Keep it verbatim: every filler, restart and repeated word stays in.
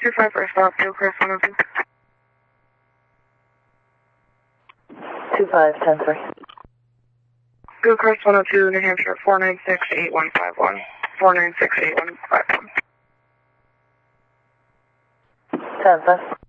two five for stop, Gilchrist one oh two. two five, ten three. Gilchrist one oh two, New Hampshire, four nine six, eight one five one. four nine six, eight one five one. ten five.